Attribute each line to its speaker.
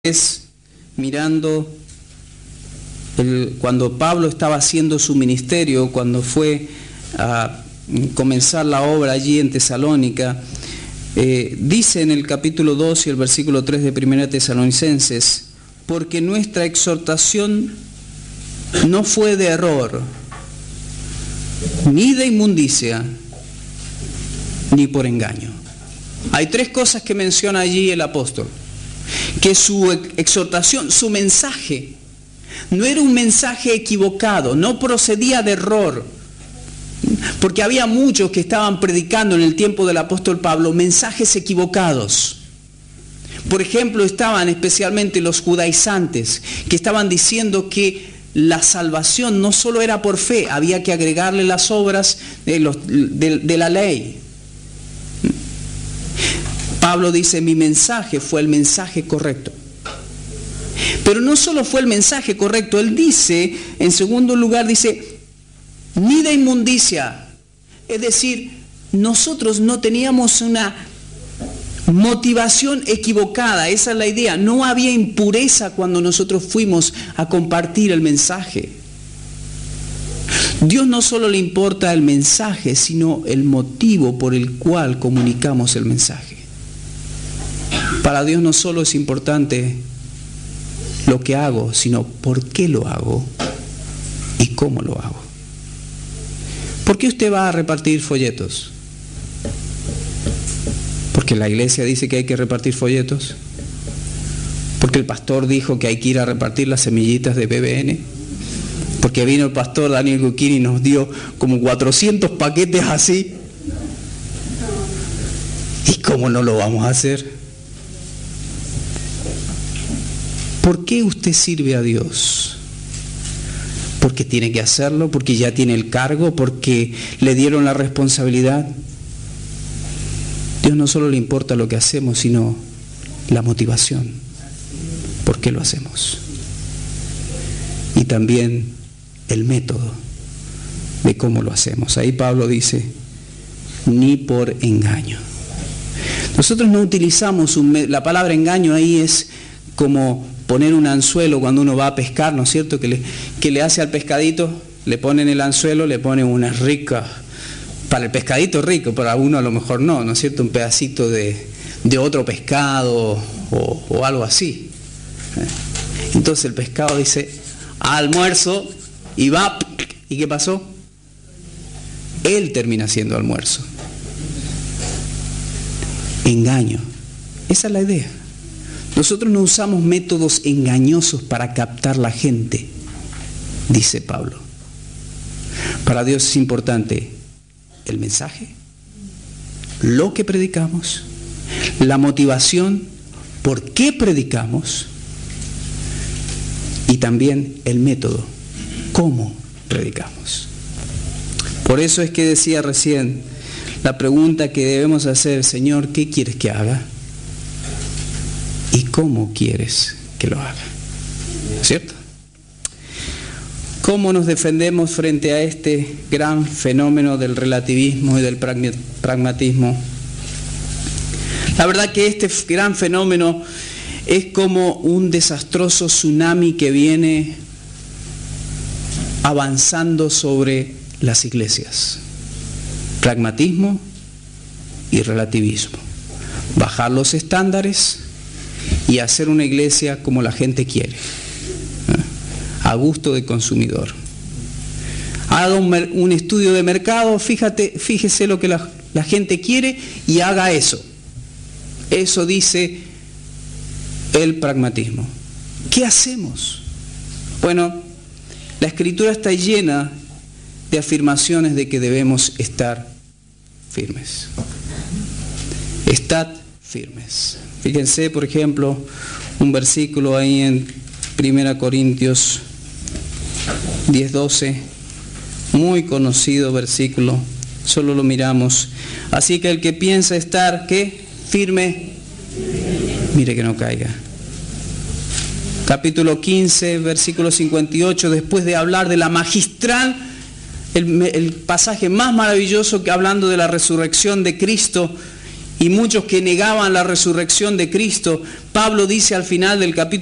Speaker 1: es mirando cuando Pablo estaba haciendo su ministerio, cuando fue a comenzar la obra allí en Tesalónica, dice en el capítulo 2 y el versículo 3 de 1 Tesalonicenses: porque nuestra exhortación no fue de error, ni de inmundicia, ni por engaño. Hay tres cosas que menciona allí el apóstol: que su exhortación, su mensaje, no era un mensaje equivocado, no procedía de error, porque había muchos que estaban predicando en el tiempo del apóstol Pablo mensajes equivocados. Por ejemplo, estaban especialmente los judaizantes, que estaban diciendo que la salvación no solo era por fe, había que agregarle las obras de la ley. Pablo dice: mi mensaje fue el mensaje correcto. Pero no solo fue el mensaje correcto, él dice, en segundo lugar, dice, ni de inmundicia. Es decir, nosotros no teníamos una motivación equivocada, esa es la idea. No había impureza cuando nosotros fuimos a compartir el mensaje. Dios no solo le importa el mensaje, sino el motivo por el cual comunicamos el mensaje. Para Dios no solo es importante lo que hago, sino por qué lo hago y cómo lo hago. ¿Por qué usted va a repartir folletos? ¿Porque la iglesia dice que hay que repartir folletos? ¿Porque el pastor dijo que hay que ir a repartir las semillitas de BBN? ¿Porque vino el pastor Daniel Guquini y nos dio como 400 paquetes así? ¿Y cómo no lo vamos a hacer? ¿Por qué usted sirve a Dios? ¿Porque tiene que hacerlo? ¿Porque ya tiene el cargo? ¿Porque le dieron la responsabilidad? Dios no solo le importa lo que hacemos, sino la motivación. ¿Por qué lo hacemos? Y también el método de cómo lo hacemos. Ahí Pablo dice: ni por engaño. Nosotros no utilizamos la palabra engaño. Ahí es como poner un anzuelo cuando uno va a pescar, ¿no es cierto? Que le hace al pescadito, le ponen el anzuelo, le ponen unas ricas, para el pescadito rico, para uno a lo mejor no, ¿no es cierto? Un pedacito de otro pescado o algo así. Entonces el pescado dice: almuerzo, y va, ¿y qué pasó? Él termina siendo almuerzo. Engaño. Esa es la idea. Nosotros no usamos métodos engañosos para captar la gente, dice Pablo. Para Dios es importante el mensaje, lo que predicamos, la motivación, por qué predicamos, y también el método, cómo predicamos. Por eso es que decía recién, la pregunta que debemos hacer: Señor, ¿qué quieres que haga? ¿Y cómo quieres que lo haga? ¿Cierto? ¿Cómo nos defendemos frente a este gran fenómeno del relativismo y del pragmatismo? La verdad que este gran fenómeno es como un desastroso tsunami que viene avanzando sobre las iglesias. Pragmatismo y relativismo. Bajar los estándares y hacer una iglesia como la gente quiere, a gusto del consumidor. Haga un estudio de mercado, fíjese lo que la gente quiere y haga eso. Eso dice el pragmatismo. ¿Qué hacemos? Bueno, la Escritura está llena de afirmaciones de que debemos estar firmes. Estad firmes. Fíjense, por ejemplo, un versículo ahí en 1 Corintios 10:12, muy conocido versículo, solo lo miramos. Así que el que piensa estar, ¿qué? Firme, mire que no caiga. Capítulo 15, versículo 58, después de hablar de la magistral, el pasaje más maravilloso, que hablando de la resurrección de Cristo, y muchos que negaban la resurrección de Cristo. Pablo dice al final del capítulo